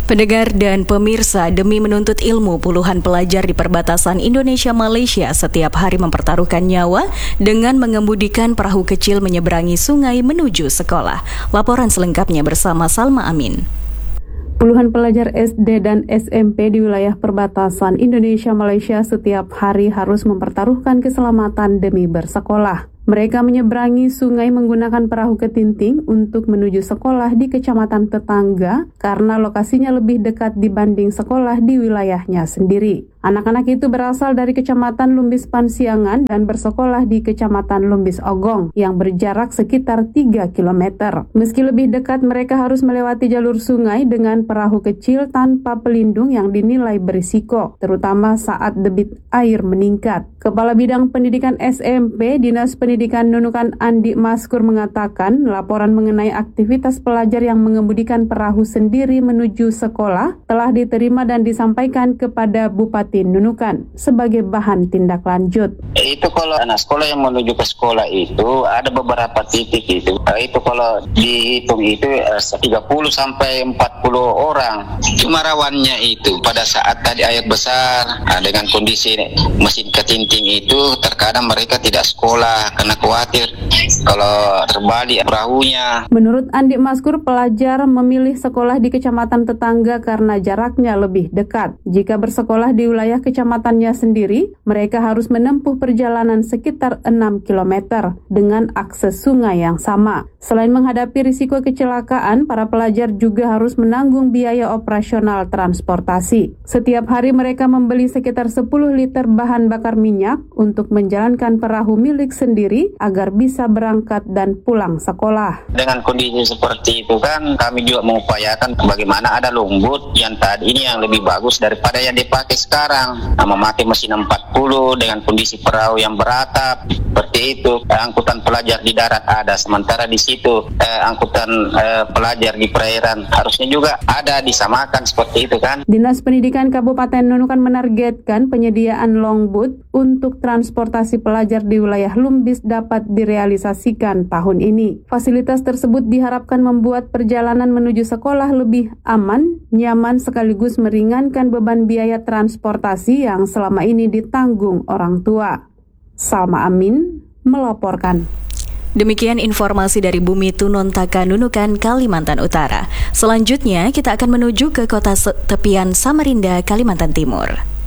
Pendengar dan pemirsa, demi menuntut ilmu, puluhan pelajar di perbatasan Indonesia-Malaysia setiap hari mempertaruhkan nyawa dengan mengemudikan perahu kecil menyeberangi sungai menuju sekolah. Laporan selengkapnya bersama Salma Amin. Puluhan pelajar SD dan SMP di wilayah perbatasan Indonesia-Malaysia setiap hari harus mempertaruhkan keselamatan demi bersekolah. Mereka menyeberangi sungai menggunakan perahu ketinting untuk menuju sekolah di kecamatan tetangga karena lokasinya lebih dekat dibanding sekolah di wilayahnya sendiri. Anak-anak itu berasal dari Kecamatan Lumbis Pansiangan dan bersekolah di Kecamatan Lumbis Ogong yang berjarak sekitar 3 km. Meski lebih dekat, mereka harus melewati jalur sungai dengan perahu kecil tanpa pelindung yang dinilai berisiko, terutama saat debit air meningkat. Kepala Bidang Pendidikan SMP Dinas Pendidikan Nunukan Andi Maskur mengatakan laporan mengenai aktivitas pelajar yang mengemudikan perahu sendiri menuju sekolah telah diterima dan disampaikan kepada Bupati Nunukan sebagai bahan tindak lanjut. Itu kalau anak sekolah yang menuju ke sekolah itu ada beberapa titik itu. Itu kalau dihitung itu 30 sampai 40 orang. Cuma rawannya itu pada saat tadi air besar dengan kondisi mesin ketinting itu terkadang mereka tidak sekolah karena khawatir kalau terbalik perahunya. Menurut Andi Maskur, pelajar memilih sekolah di kecamatan tetangga karena jaraknya lebih dekat. Jika bersekolah di wilayah kecamatannya sendiri, mereka harus menempuh perjalanan sekitar 6 km dengan akses sungai yang sama. Selain menghadapi risiko kecelakaan, para pelajar juga harus menanggung biaya operasional transportasi. Setiap hari mereka membeli sekitar 10 liter bahan bakar minyak untuk menjalankan perahu milik sendiri agar bisa berangkat dan pulang sekolah. Dengan kondisi seperti itu kan kami juga mengupayakan bagaimana ada lumbut yang tadi ini yang lebih bagus daripada yang dipakai sekarang. Memakai mesin 40 dengan kondisi perahu yang beratap seperti itu. Angkutan pelajar di darat ada, sementara di situ angkutan pelajar di perairan harusnya juga ada, disamakan seperti itu kan. Dinas Pendidikan Kabupaten Nunukan menargetkan penyediaan longboat untuk transportasi pelajar di wilayah Lumbis dapat direalisasikan tahun ini. Fasilitas tersebut diharapkan membuat perjalanan menuju sekolah lebih aman, nyaman sekaligus meringankan beban biaya transportasi yang selama ini ditanggung orang tua. Salma Amin melaporkan. Demikian informasi dari Bumi Tunontaka, Nunukan, Kalimantan Utara. Selanjutnya kita akan menuju ke kota tepian Samarinda, Kalimantan Timur.